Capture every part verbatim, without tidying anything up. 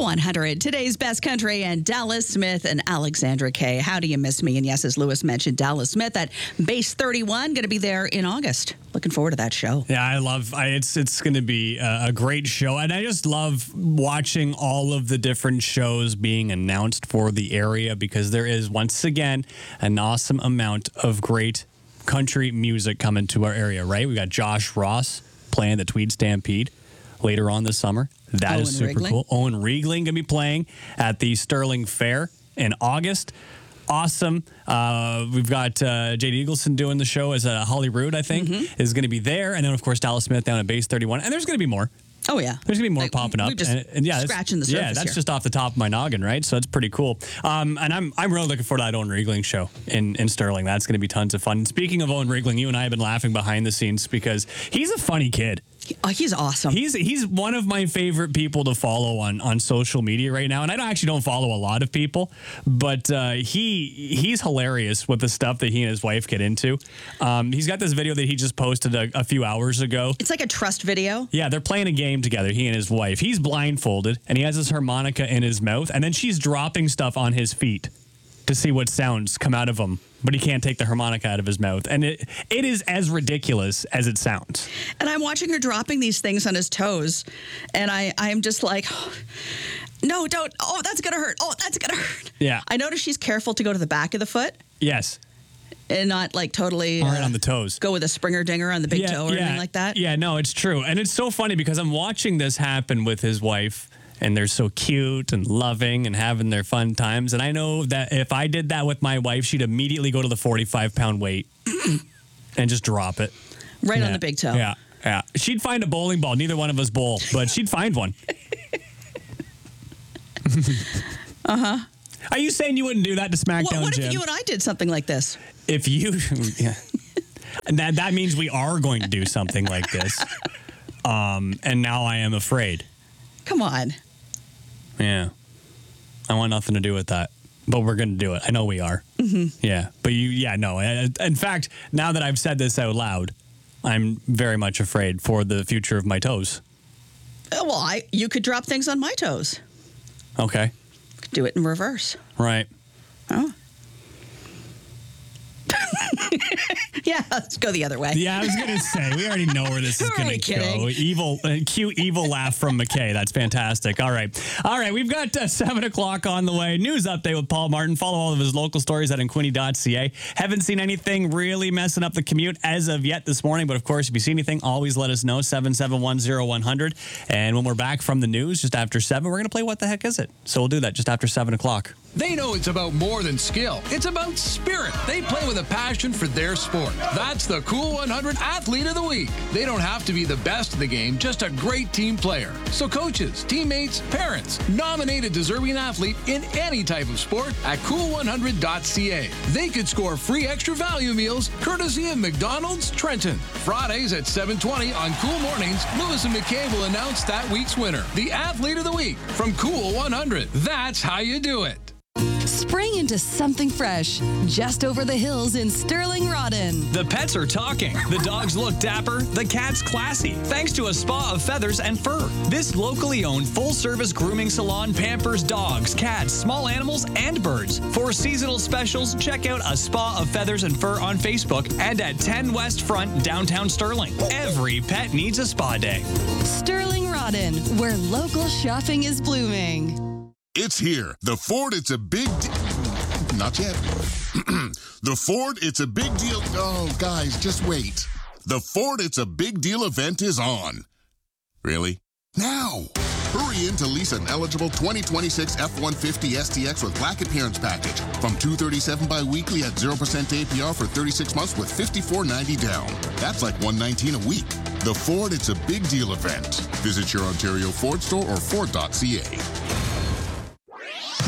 one hundred. Today's best country and Dallas Smith and Alexandra Kay. How do you miss me? And yes, as Lewis mentioned, Dallas Smith at Base thirty-one, going to be there in August. Looking forward to that show. Yeah, I love I, it's it's going to be a, a great show. And I just love watching all of the different shows being announced for the area because there is, once again, an awesome amount of great country music coming to our area, right? We got Josh Ross playing the Tweed Stampede later on this summer. That Owen is super Riegling. cool. Owen Riegling going to be playing at the Sterling Fair in August. Awesome. Uh, we've got uh, Jade Eagleson doing the show as uh, Holly Rood, I think, mm-hmm. is going to be there. And then, of course, Dallas Smith down at Base thirty-one. And there's going to be more. Oh, yeah. There's going to be more like, popping up. We're just and, and yeah, scratching the surface Yeah, that's here. just off the top of my noggin, right? So that's pretty cool. Um, and I'm I'm really looking forward to that Owen Riegling show in, in Sterling. That's going to be tons of fun. Speaking of Owen Riegling, you and I have been laughing behind the scenes because he's a funny kid. Oh, he's awesome. He's he's one of my favorite people to follow on, on social media right now. And I don't, actually don't follow a lot of people, but uh, he he's hilarious with the stuff that he and his wife get into. Um, he's got this video that he just posted a, a few hours ago. It's like a trust video. Yeah, they're playing a game together, he and his wife. He's blindfolded, and he has this harmonica in his mouth, and then she's dropping stuff on his feet to see what sounds come out of him, but he can't take the harmonica out of his mouth. And it it is as ridiculous as it sounds. And I'm watching her dropping these things on his toes, and I, I'm just like, oh, no, don't. Oh, that's going to hurt. Oh, that's going to hurt. Yeah. I notice she's careful to go to the back of the foot Yes. and not like totally All right, uh, on the toes. go with a Springer dinger on the big yeah, toe or yeah, anything like that. Yeah, no, it's true. And it's so funny because I'm watching this happen with his wife, and they're so cute and loving and having their fun times. And I know that if I did that with my wife, she'd immediately go to the forty-five pound weight and just drop it. Right Yeah, on the big toe. Yeah, yeah. She'd find a bowling ball. Neither one of us bowl, but she'd find one. Uh-huh. Are you saying you wouldn't do that to SmackDown, What, what Jim? if you and I did something like this? If you, yeah. And that, that means we are going to do something like this. Um, and now I am afraid. Come on. Yeah. I want nothing to do with that. But we're going to do it. I know we are. Mm-hmm. Yeah. But you, yeah, no. In fact, now that I've said this out loud, I'm very much afraid for the future of my toes. Uh, Well, I you could drop things on my toes. Okay. Do it in reverse. Right. Oh. Yeah, let's go the other way. Yeah, I was going to say, we already know where this is Who are going we to kidding? go. Evil, uh, cute, evil laugh from McKay. That's fantastic. All right. All right, we've got uh, seven o'clock on the way. News update with Paul Martin. Follow all of his local stories at inquini dot c a. Haven't seen anything really messing up the commute as of yet this morning, but of course, if you see anything, always let us know, seven seven one zero one hundred. And when we're back from the news just after seven, we're going to play What the Heck Is It? So we'll do that just after seven o'clock. They know it's about more than skill. It's about spirit. They play with a passion for their sport. That's the Cool one hundred Athlete of the Week. They don't have to be the best of the game, just a great team player. So coaches, teammates, parents, nominate a deserving athlete in any type of sport at cool one hundred dot c a. They could score free extra value meals courtesy of McDonald's Trenton. Fridays at seven twenty on Cool Mornings, Lewis and McKay will announce that week's winner, the Athlete of the Week from Cool one hundred. That's how you do it. Spring into something fresh, just over the hills in Sterling Rodden. The pets are talking. The dogs look dapper. The cat's classy. Thanks to a spa of feathers and fur. This locally owned full-service grooming salon pampers dogs, cats, small animals, and birds. For seasonal specials, check out a spa of feathers and fur on Facebook and at ten West Front, downtown Sterling. Every pet needs a spa day. Sterling Rodden, where local shopping is blooming. It's here. The Ford It's a Big Deal. Not yet. The Ford It's a Big Deal. Oh, guys, just wait. The Ford It's a Big Deal event is on. Really? Now. Hurry in to lease an eligible twenty twenty-six F one fifty S T X with Black Appearance Package from two hundred thirty-seven dollars bi-weekly at zero percent A P R for thirty-six months with fifty-four ninety down. That's like one hundred nineteen dollars a week. The Ford It's a Big Deal event. Visit your Ontario Ford store or Ford dot c a.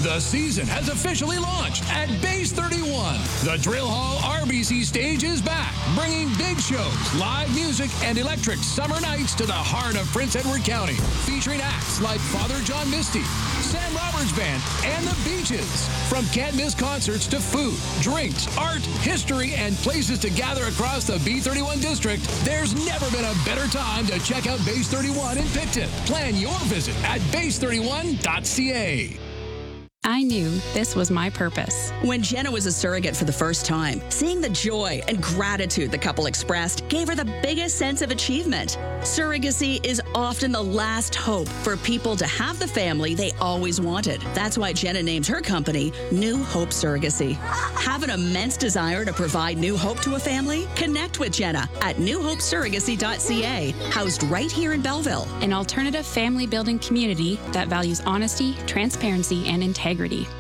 The season has officially launched at Base thirty-one. The Drill Hall R B C stage is back, bringing big shows, live music, and electric summer nights to the heart of Prince Edward County, featuring acts like Father John Misty, Sam Roberts Band, and the Beaches. From can't-miss concerts to food, drinks, art, history, and places to gather across the B thirty-one district, there's never been a better time to check out Base thirty-one in Picton. Plan your visit at base thirty-one dot c a. I knew this was my purpose. When Jenna was a surrogate for the first time, seeing the joy and gratitude the couple expressed gave her the biggest sense of achievement. Surrogacy is often the last hope for people to have the family they always wanted. That's why Jenna named her company New Hope Surrogacy. Have an immense desire to provide new hope to a family? Connect with Jenna at new hope surrogacy dot c a, housed right here in Belleville. An alternative family building community that values honesty, transparency, and integrity.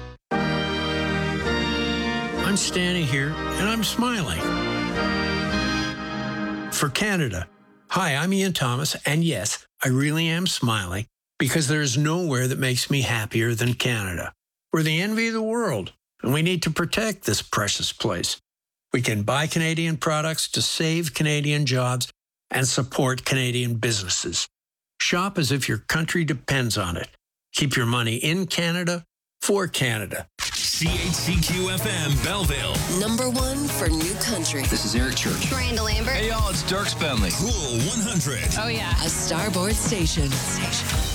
I'm standing here and I'm smiling. For Canada. Hi, I'm Ian Thomas, and yes, I really am smiling because there's nowhere that makes me happier than Canada. We're the envy of the world, and we need to protect this precious place. We can buy Canadian products to save Canadian jobs and support Canadian businesses. Shop as if your country depends on it. Keep your money in Canada for Canada. C H C Q F M Belleville. Number one for new country. This is Eric Church. Miranda Lambert. Hey, y'all, it's Dirk Bentley. Cool one hundred. Oh, yeah. A Starboard station. Station.